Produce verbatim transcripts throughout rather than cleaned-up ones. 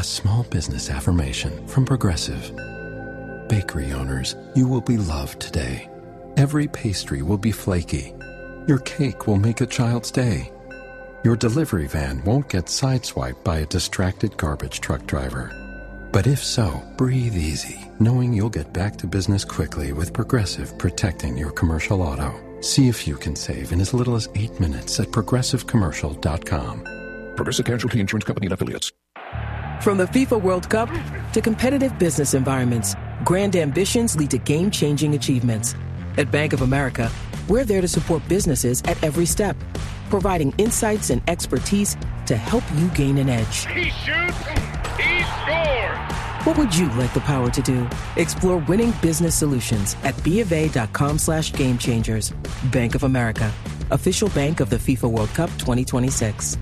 small business affirmation from Progressive. Bakery owners, you will be loved today. Every pastry will be flaky. Your cake will make a child's day. Your delivery van won't get sideswiped by a distracted garbage truck driver. But if so, breathe easy, knowing you'll get back to business quickly with Progressive protecting your commercial auto. See if you can save in as little as eight minutes at progressive commercial dot com. Progressive Casualty Insurance Company and Affiliates. From the FIFA World Cup to competitive business environments, grand ambitions lead to game-changing achievements. At Bank of America, we're there to support businesses at every step, providing insights and expertise to help you gain an edge. He shoots, he scores! What would you like the power to do? Explore winning business solutions at BofA.com slash game changers. Bank of America, official bank of the FIFA World Cup twenty twenty-six.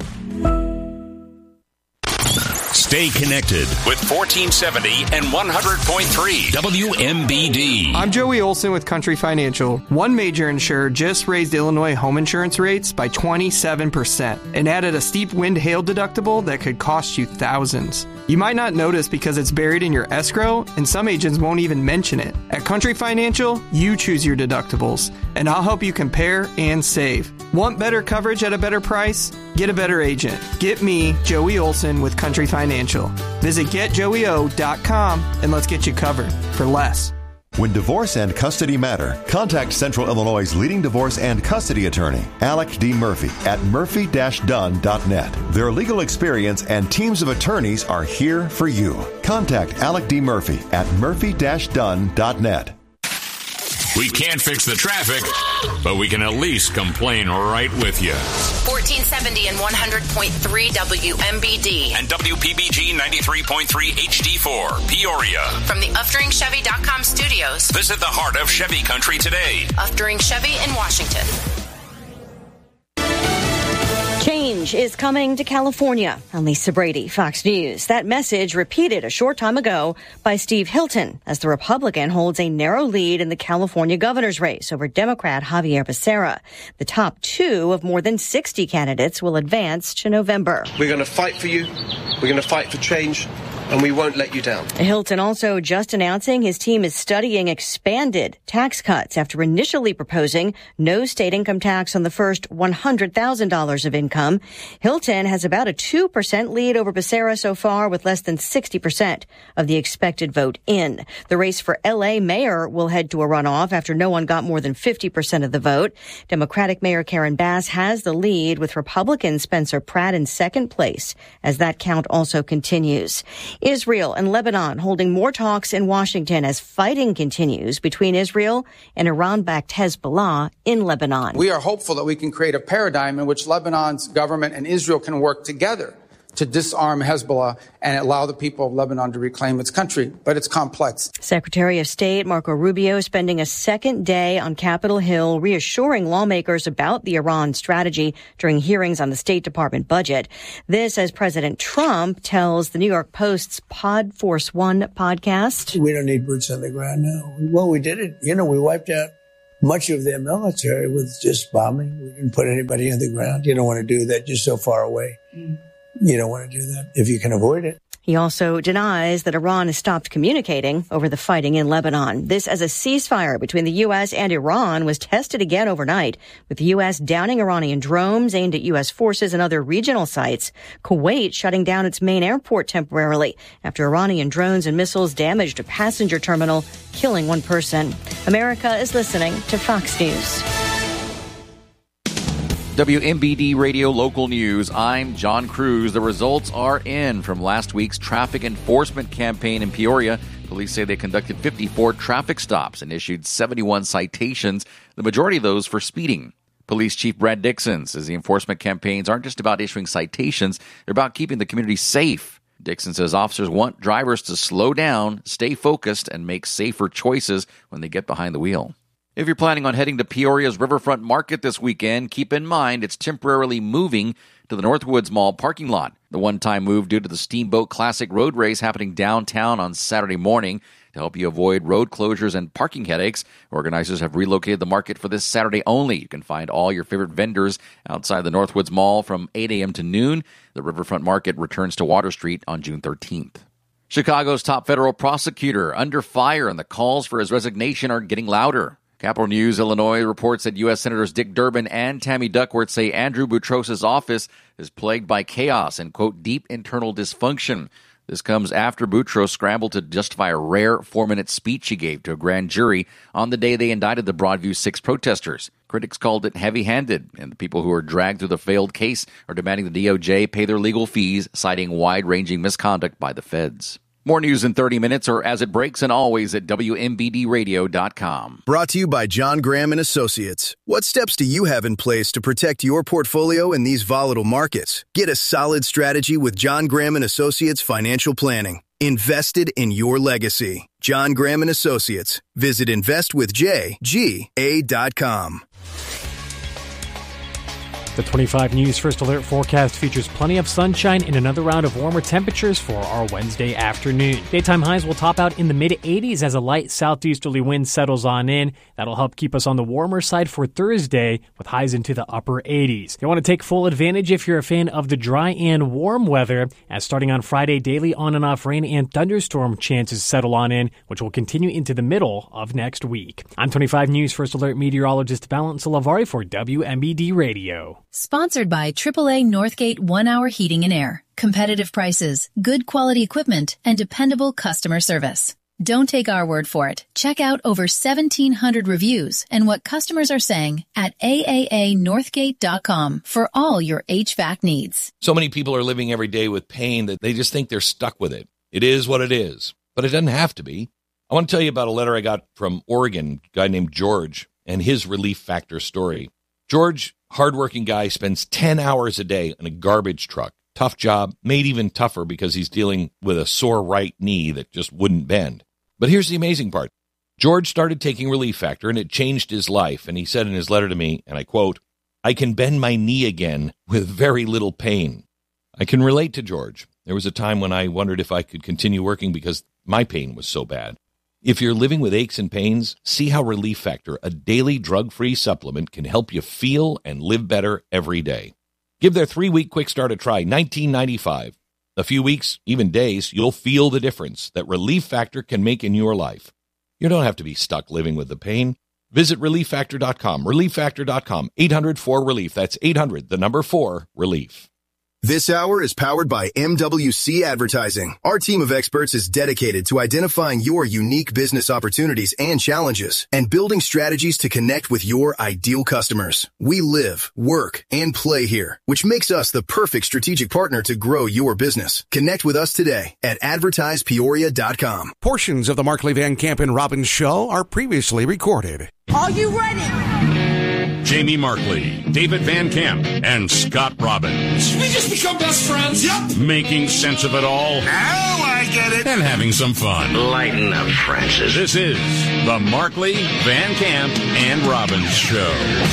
Stay connected with fourteen seventy and one hundred point three W M B D. I'm Joey Olson with Country Financial. One major insurer just raised Illinois home insurance rates by twenty-seven percent and added a steep wind hail deductible that could cost you thousands. You might not notice because it's buried in your escrow, and some agents won't even mention it. At Country Financial, you choose your deductibles, and I'll help you compare and save. Want better coverage at a better price? Get a better agent. Get me, Joey Olson, with Country Financial. Visit get joey o dot com and let's get you covered for less. When divorce and custody matter, contact Central Illinois' leading divorce and custody attorney, Alec D. Murphy, at murphy dash dunn dot net. Their legal experience and teams of attorneys are here for you. Contact Alec D. Murphy at murphy dash dunn dot net. We can't fix the traffic, but we can at least complain right with you. fourteen seventy and one hundred point three W M B D. And W P B G ninety-three point three H D four, Peoria. From the Uftering Chevy dot com studios. Visit the heart of Chevy country today. Uftering Chevy in Washington. Change is coming to California. I'm Lisa Brady, Fox News. That message repeated a short time ago by Steve Hilton as the Republican holds a narrow lead in the California governor's race over Democrat Javier Becerra. The top two of more than sixty candidates will advance to November. We're going to fight for you. We're going to fight for change. And we won't let you down. Hilton also just announcing his team is studying expanded tax cuts after initially proposing no state income tax on the first one hundred thousand dollars of income. Hilton has about a two percent lead over Becerra so far, with less than sixty percent of the expected vote in. The race for L A mayor will head to a runoff after no one got more than fifty percent of the vote. Democratic Mayor Karen Bass has the lead, with Republican Spencer Pratt in second place as that count also continues. Israel and Lebanon holding more talks in Washington as fighting continues between Israel and Iran-backed Hezbollah in Lebanon. We are hopeful that we can create a paradigm in which Lebanon's government and Israel can work together to disarm Hezbollah and allow the people of Lebanon to reclaim its country. But it's complex. Secretary of State Marco Rubio spending a second day on Capitol Hill reassuring lawmakers about the Iran strategy during hearings on the State Department budget. This as President Trump tells the New York Post's Pod Force One podcast. We don't need boots on the ground now. Well, we did it. You know, we wiped out much of their military with just bombing. We didn't put anybody on the ground. You don't want to do that just so far away. Mm. You don't want to do that if you can avoid it. He also denies that Iran has stopped communicating over the fighting in Lebanon. This as a ceasefire between the U S and Iran was tested again overnight, with the U S downing Iranian drones aimed at U S forces and other regional sites. Kuwait shutting down its main airport temporarily after Iranian drones and missiles damaged a passenger terminal, killing one person. America is listening to Fox News. W M B D Radio Local News. I'm John Cruz. The results are in from last week's traffic enforcement campaign in Peoria. Police say they conducted fifty-four traffic stops and issued seventy-one citations, the majority of those for speeding. Police Chief Brad Dixon says the enforcement campaigns aren't just about issuing citations, they're about keeping the community safe. Dixon says officers want drivers to slow down, stay focused, and make safer choices when they get behind the wheel. If you're planning on heading to Peoria's Riverfront Market this weekend, keep in mind it's temporarily moving to the Northwoods Mall parking lot. The one-time move due to the Steamboat Classic Road Race happening downtown on Saturday morning. To help you avoid road closures and parking headaches, organizers have relocated the market for this Saturday only. You can find all your favorite vendors outside the Northwoods Mall from eight a.m. to noon. The Riverfront Market returns to Water Street on June thirteenth. Chicago's top federal prosecutor under fire, and the calls for his resignation are getting louder. Capital News Illinois reports that U S. Senators Dick Durbin and Tammy Duckworth say Andrew Boutros' office is plagued by chaos and, quote, deep internal dysfunction. This comes after Boutros scrambled to justify a rare four-minute speech he gave to a grand jury on the day they indicted the Broadview Six protesters. Critics called it heavy-handed, and the people who are dragged through the failed case are demanding the D O J pay their legal fees, citing wide-ranging misconduct by the feds. More news in thirty minutes or as it breaks, and always at W M B D radio dot com. Brought to you by John Graham and Associates. What steps do you have in place to protect your portfolio in these volatile markets? Get a solid strategy with John Graham and Associates Financial Planning. Invested in your legacy. John Graham and Associates. Visit invest with j g a dot com. The twenty-five News First Alert forecast features plenty of sunshine and another round of warmer temperatures for our Wednesday afternoon. Daytime highs will top out in the mid-eighties as a light southeasterly wind settles on in. That'll help keep us on the warmer side for Thursday with highs into the upper eighties. You want to take full advantage if you're a fan of the dry and warm weather, as starting on Friday, daily on and off rain and thunderstorm chances settle on in, which will continue into the middle of next week. I'm twenty-five News First Alert meteorologist Valent Salavari for W M B D Radio. Sponsored by triple A Northgate One Hour Heating and Air. Competitive prices, good quality equipment, and dependable customer service. Don't take our word for it. Check out over seventeen hundred reviews and what customers are saying at A A A northgate dot com for all your H V A C needs. So many people are living every day with pain that they just think they're stuck with it. It is what it is, but it doesn't have to be. I want to tell you about a letter I got from Oregon, a guy named George, and his Relief Factor story. George, hardworking guy, spends ten hours a day in a garbage truck. Tough job, made even tougher because he's dealing with a sore right knee that just wouldn't bend. But here's the amazing part. George started taking Relief Factor, and it changed his life. And he said in his letter to me, and I quote, "I can bend my knee again with very little pain." I can relate to George. There was a time when I wondered if I could continue working because my pain was so bad. If you're living with aches and pains, see how Relief Factor, a daily drug-free supplement, can help you feel and live better every day. Give their three-week quick start a try, nineteen ninety-five. A few weeks, even days, you'll feel the difference that Relief Factor can make in your life. You don't have to be stuck living with the pain. Visit relief factor dot com, relief factor dot com, eight hundred four relief. That's eight hundred, the number four, relief. This hour is powered by M W C Advertising. Our team of experts is dedicated to identifying your unique business opportunities and challenges and building strategies to connect with your ideal customers. We live, work, and play here, which makes us the perfect strategic partner to grow your business. Connect with us today at advertise peoria dot com. Portions of the Markley Van Camp and Robbins show are previously recorded. Are you ready? Jamie Markley, David Van Camp, and Scott Robbins. We just become best friends. Yep. Making sense of it all. Now I get it. And having some fun. Lighten up, Francis. This is the Markley, Van Camp, and Robbins Show.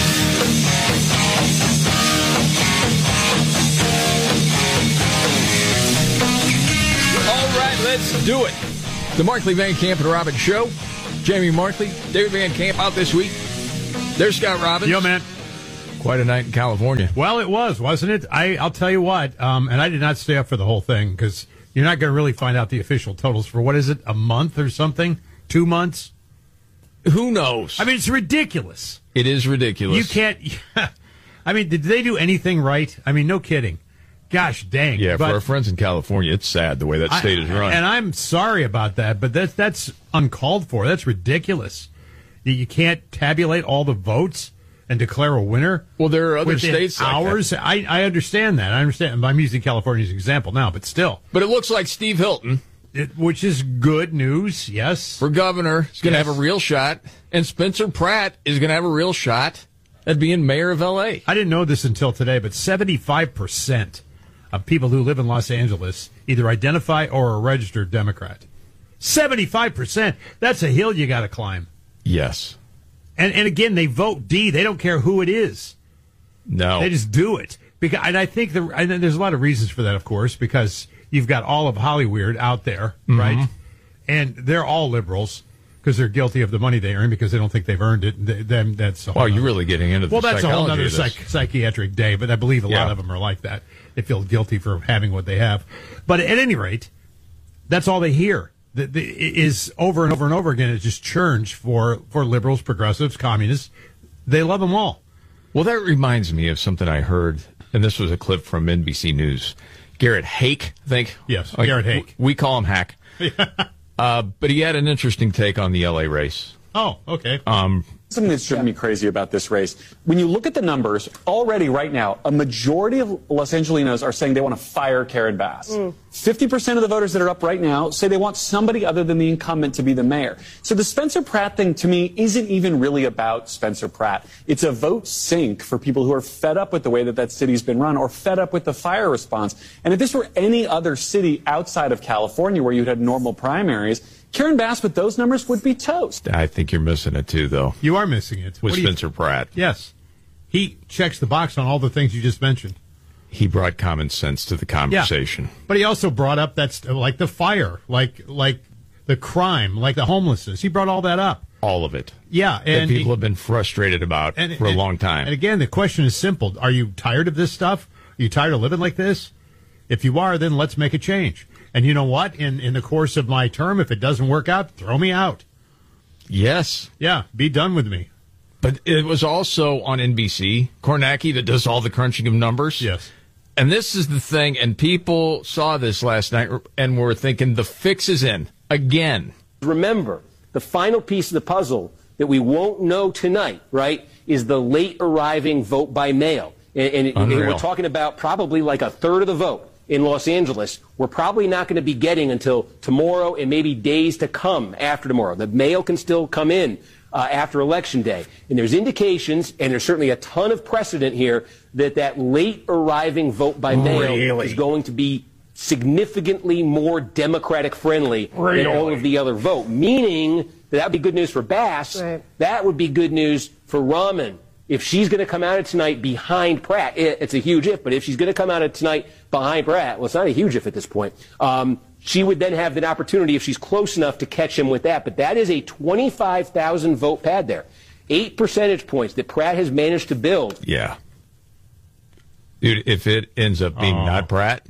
All right, let's do it. The Markley, Van Camp, and Robbins Show. Jamie Markley, David Van Camp out this week. There's Scott Robbins. Yo, man. Quite a night in California. Well, it was, wasn't it? I, I'll tell you what, um, and I did not stay up for the whole thing because you're not going to really find out the official totals for, what is it, a month or something? Two months? Who knows? I mean, it's ridiculous. It is ridiculous. You can't, I mean, did they do anything right? I mean, no kidding. Gosh dang. Yeah, but for our friends in California, it's sad the way that state I, is run. And I'm sorry about that, but that's, that's uncalled for. That's ridiculous. You can't tabulate all the votes and declare a winner. Well, there are other states like hours. that. I, I understand that. I understand. I'm using California as an example now, but still. But it looks like Steve Hilton, it, which is good news, yes. For governor, is going to yes. have a real shot, and Spencer Pratt is going to have a real shot at being mayor of L A. I didn't know this until today, but seventy-five percent of people who live in Los Angeles either identify or are a registered Democrat. seventy-five percent. That's a hill you got to climb. Yes. And and again, they vote D. They don't care who it is. No. They just do it. Because, and I think the, and there's a lot of reasons for that, of course, because you've got all of Hollywood out there, mm-hmm. right? and they're all liberals because they're guilty of the money they earn because they don't think they've earned it. They, them, that's well, you're really getting into the well, that's a whole other psych- psychiatric day. But I believe a yeah. lot of them are like that. They feel guilty for having what they have. But at any rate, that's all they hear. The, the, is over and over and over again. It's just churns for for liberals, progressives, communists. They love them all. Well, that reminds me of something I heard, and this was a clip from N B C News. Garrett Hake, I think. Yes, like, Garrett Hake. We call him Hack. uh, but he had an interesting take on the L A race. Oh, okay. Um, Something that's driven me crazy about this race. When you look at the numbers, already right now, a majority of Los Angelinos are saying they want to fire Karen Bass. Mm. fifty percent of the voters that are up right now say they want somebody other than the incumbent to be the mayor. So the Spencer Pratt thing, to me, isn't even really about Spencer Pratt. It's a vote sink for people who are fed up with the way that that city's been run or fed up with the fire response. And if this were any other city outside of California where you'd had normal primaries, Karen Bass with those numbers would be toast. I think you're missing it, too, though. You are missing it. With Spencer Pratt. Yes. He checks the box on all the things you just mentioned. He brought common sense to the conversation. Yeah. But he also brought up that's like the fire, like like the crime, like the homelessness. He brought all that up. All of it. Yeah. And that people he, have been frustrated about and, for and, a long time. And again, the question is simple. Are you tired of this stuff? Are you tired of living like this? If you are, then let's make a change. And you know what? In in the course of my term, if it doesn't work out, throw me out. Yes. Yeah, be done with me. But it was also on N B C, Kornacki, that does all the crunching of numbers. Yes. And this is the thing, and people saw this last night and were thinking the fix is in again. Remember, the final piece of the puzzle that we won't know tonight, right, is the late arriving vote by mail. And, and, and we're talking about probably like a third of the vote in Los Angeles. We're probably not going to be getting until tomorrow and maybe days to come after tomorrow. The mail can still come in uh, after Election Day. And there's indications, and there's certainly a ton of precedent here, that that late arriving vote by mail really? is going to be significantly more Democratic friendly really? than all of the other vote, meaning that that would be good news for Bass. Right. That would be good news for Rahman. If she's going to come out of tonight behind Pratt, it's a huge if, but if she's going to come out of tonight behind Pratt, well, it's not a huge if at this point, um, she would then have the opportunity, if she's close enough, to catch him with that. But that is a twenty-five thousand vote pad there. Eight percentage points that Pratt has managed to build. Yeah. Dude, if it ends up being oh. not Pratt,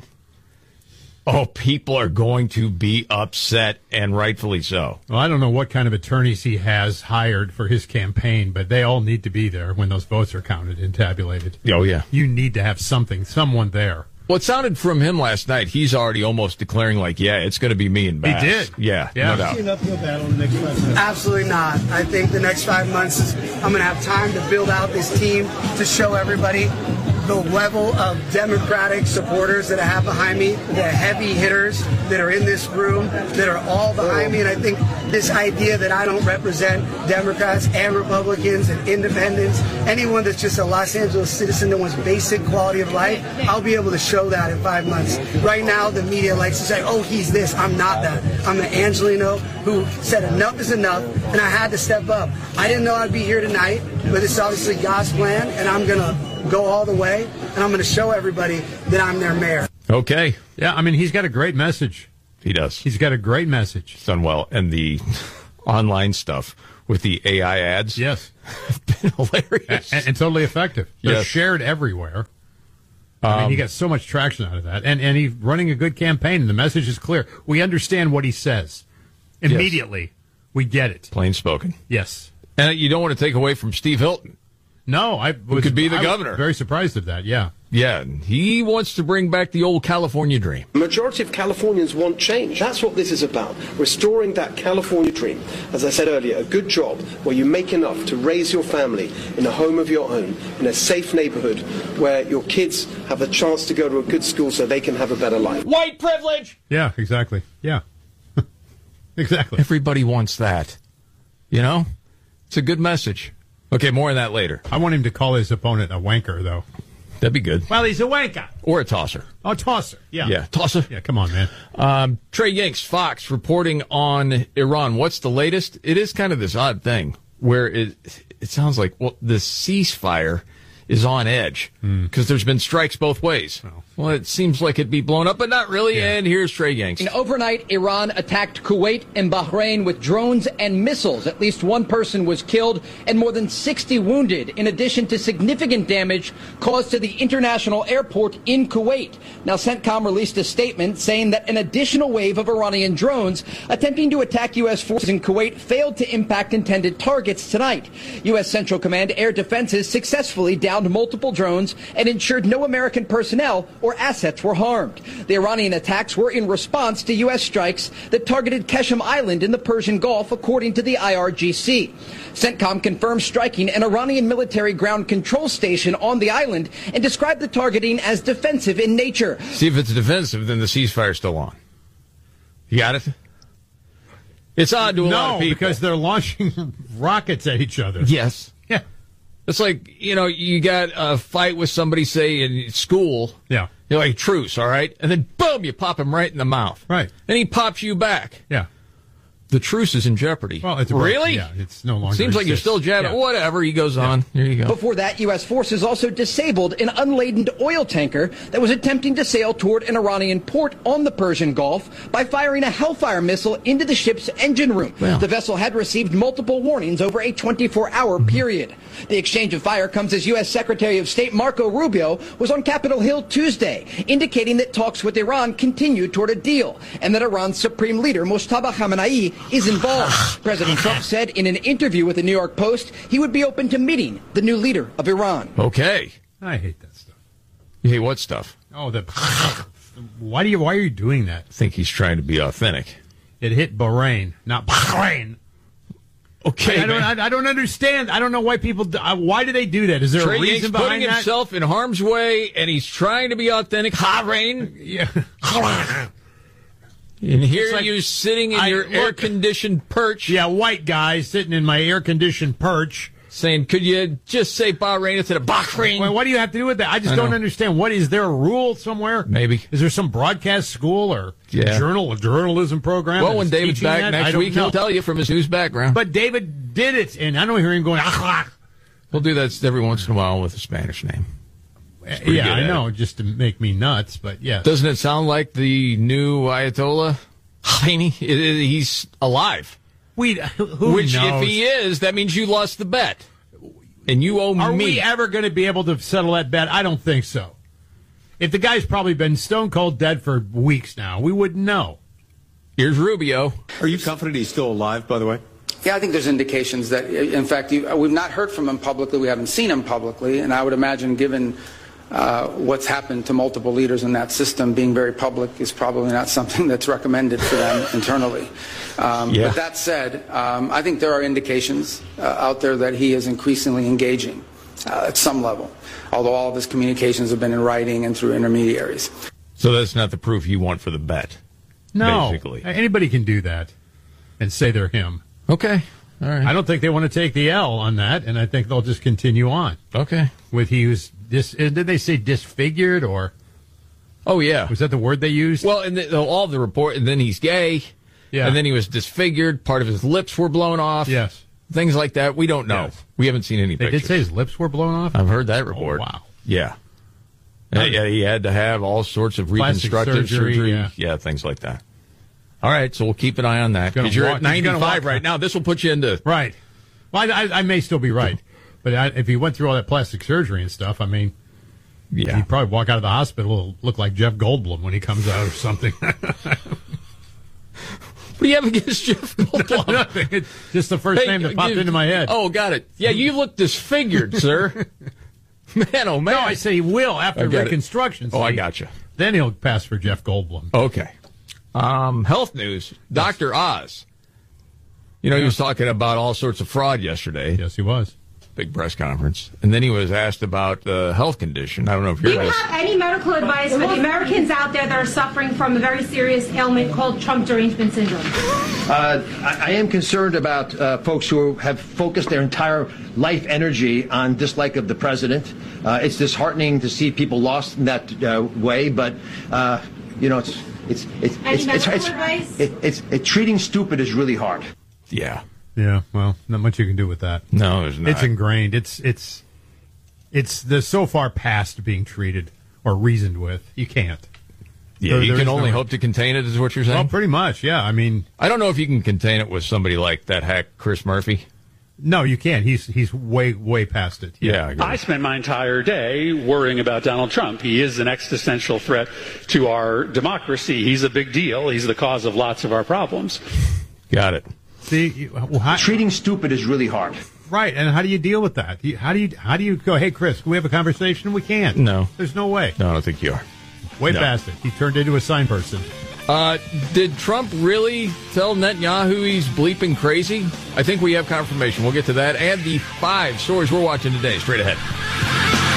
oh, people are going to be upset, and rightfully so. Well, I don't know what kind of attorneys he has hired for his campaign, but they all need to be there when those votes are counted and tabulated. Oh, yeah. You need to have something, someone there. Well, it sounded from him last night. He's already almost declaring, like, yeah, it's going to be me and Bass. He did. Yeah, yeah. no doubt. See an uphill battle in the next five months? Absolutely not. I think the next five months is I'm going to have time to build out this team to show everybody the level of Democratic supporters that I have behind me, the heavy hitters that are in this room, that are all behind me. And I think this idea that I don't represent Democrats and Republicans and independents, anyone that's just a Los Angeles citizen that wants basic quality of life, I'll be able to show that in five months. Right now, the media likes to say, oh, he's this. I'm not that. I'm an Angelino who said enough is enough, and I had to step up. I didn't know I'd be here tonight, but it's obviously God's plan, and I'm going to go all the way, and I'm going to show everybody that I'm their mayor. Okay. Yeah, I mean, he's got a great message. He does. He's got a great message. It's done well. And the online stuff with the A I ads. Yes. have been hilarious. And, and totally effective. They're yes. shared everywhere. I Um, mean, he got so much traction out of that. And, and he's running a good campaign, and the message is clear. We understand what he says. Immediately, yes. we get it. Plain spoken. Yes. And you don't want to take away from Steve Hilton. No, I Who was, could be the I governor. Was very surprised at that, yeah. Yeah, he wants to bring back the old California dream. The majority of Californians want change. That's what this is about, restoring that California dream. As I said earlier, a good job where you make enough to raise your family in a home of your own, in a safe neighborhood where your kids have a chance to go to a good school so they can have a better life. White privilege! Yeah, exactly. Yeah. Exactly. Everybody wants that. You know? It's a good message. Okay, more on that later. I want him to call his opponent a wanker, though. That'd be good. Well, he's a wanker. Or a tosser. Oh, tosser. Yeah. Yeah, tosser. Yeah, come on, man. Um, Trey Yanks, Fox, reporting on Iran. What's the latest? It is kind of this odd thing where it it sounds like, well, the ceasefire is on edge because mm. there's been strikes both ways. Well, Well, it seems like it'd be blown up, but not really. Yeah. And here's Trey Yanks. And overnight, Iran attacked Kuwait and Bahrain with drones and missiles. At least one person was killed and more than sixty wounded, in addition to significant damage caused to the international airport in Kuwait. Now, CENTCOM released a statement saying that an additional wave of Iranian drones attempting to attack U S forces in Kuwait failed to impact intended targets tonight. U S Central Command Air Defenses successfully downed multiple drones and ensured no American personnel or assets were harmed. The Iranian attacks were in response to U S strikes that targeted Keshem Island in the Persian Gulf, according to the I R G C. CENTCOM confirmed striking an Iranian military ground control station on the island and described the targeting as defensive in nature. See, if it's defensive, then the ceasefire's still on. You got it? It's odd to a no, lot of people. because they're launching rockets at each other. Yes. Yeah. It's like, you know, you got a fight with somebody, say, in school. Yeah. You're like, truce, all right? And then, boom, you pop him right in the mouth. Right. And he pops you back. Yeah. The truce is in jeopardy. Well, it's really? Yeah, it's no longer. Seems like you're exists. still jabbing. Yeah. Whatever. He goes yeah. on. Here you go. Before that, U S forces also disabled an unladen oil tanker that was attempting to sail toward an Iranian port on the Persian Gulf by firing a Hellfire missile into the ship's engine room. Well. The vessel had received multiple warnings over a twenty-four hour Mm-hmm. period. The exchange of fire comes as U S Secretary of State Marco Rubio was on Capitol Hill Tuesday, indicating that talks with Iran continue toward a deal and that Iran's supreme leader, Mojtaba Khamenei, is involved. President Trump said in an interview with the New York Post he would be open to meeting the new leader of Iran. Okay. I hate that stuff. You hate what stuff? Oh, the. Why do you? Why are you doing that? I think he's trying to be authentic. It hit Bahrain, not Bahrain. Okay, I, I don't. man. I, I don't understand. I don't know why people. Do, uh, why do they do that? Is there Trey a reason Yanks behind putting that? himself in harm's way, and he's trying to be authentic. Bahrain. Yeah. And here like, you sitting in I, your look, air-conditioned perch. Yeah, white guy sitting in my air-conditioned perch. Saying, could you just say Bahrain instead of Bahrain? Well, what do you have to do with that? I just I don't know. understand. What is there a rule somewhere? Maybe. Is there some broadcast school or Yeah. journal a journalism program? Well, when that's David's teaching back that? next I don't week, know. he'll tell you from his news background. But David did it, and I don't hear him going, ah, ah. We'll do that every once in a while with a Spanish name. Pretty Yeah, good I at know, it. just to make me nuts, but yeah. Doesn't it sound like the new Ayatollah Khomeini? It- it- He's alive. We, who Which, knows? if he is, that means you lost the bet. And you owe Are me. we ever going to be able to settle that bet? I don't think so. If the guy's probably been stone cold dead for weeks now, we wouldn't know. Here's Rubio. Are you confident he's still alive, by the way? Yeah, I think there's indications that, in fact, you, we've not heard from him publicly. We haven't seen him publicly. And I would imagine, given uh, what's happened to multiple leaders in that system, being very public is probably not something that's recommended for them internally. Um, Yeah. But that said, um, I think there are indications uh, out there that he is increasingly engaging uh, at some level, although all of his communications have been in writing and through intermediaries. So that's not the proof you want for the bet. No. Basically. Anybody can do that and say they're him. Okay. All right. I don't think they want to take the L on that, and I think they'll just continue on. Okay. With he was dis, did they say disfigured or? Oh yeah. Was that the word they used? Well, and the, all of the report, and then he's gay. Yeah. And then he was disfigured. Part of his lips were blown off. Yes. Things like that. We don't know. Yes. We haven't seen any They pictures. did say his lips were blown off? I've heard that report. Oh, wow. Yeah. Uh, yeah, he had to have all sorts of Plastic reconstructive surgery, surgery. yeah. Yeah. things like that. All right, so we'll keep an eye on that. Gonna Because you're walk- at he's gonna ninety-five walk- right now. This will put you into... Right. Well, I, I, I may still be right. But I, if he went through all that plastic surgery and stuff, I mean, yeah. he'd probably walk out of the hospital look like Jeff Goldblum when he comes out or something. What do you have against Jeff Goldblum? Nothing. It's just the first Hey, name that popped you- into my head. Oh, got it. Yeah, you look disfigured, sir. Man, oh, man. No, I say he will after I get it. reconstruction. Oh, I see? got you. Then he'll pass for Jeff Goldblum. Okay. Um, health news. Doctor Oz. You know, he was talking about all sorts of fraud yesterday. Yes, he was. Big press conference. And then he was asked about the health condition. I don't know if Do you're you this. have any medical advice for the Americans out there that are suffering from a very serious ailment called Trump derangement syndrome? Uh, I, I am concerned about uh, folks who have focused their entire life energy on dislike of the president. Uh, it's disheartening to see people lost in that uh, way, but uh, you know, it's it's it's Any it's, it's, medical it's, advice? it, it's it, treating stupid is really hard. Yeah. Yeah, well, not much you can do with that. No, there's not. It's ingrained. It's it's it's the so far past being treated or reasoned with. You can't. Yeah, There- you there can is no only way. hope to contain it, is what you're saying? Well, pretty much, yeah. I mean, I don't know if you can contain it with somebody like that hack Chris Murphy. no, you can't. He's he's way way past it. Yeah, I agree. I spent my entire day worrying about Donald Trump. He is an existential threat to our democracy. He's a big deal. He's the cause of lots of our problems. Got it. See, you- well, how, Treating stupid is really hard. right? And how do you deal with that? You- How do you how do you go? Hey, Chris, can we have a conversation? We can't. No. There's no way. No, I don't think you are. Way No. past it. He turned into a sign person. Uh, did Trump really tell Netanyahu he's bleeping crazy? I think we have confirmation. We'll get to that and the five stories we're watching today. Straight ahead.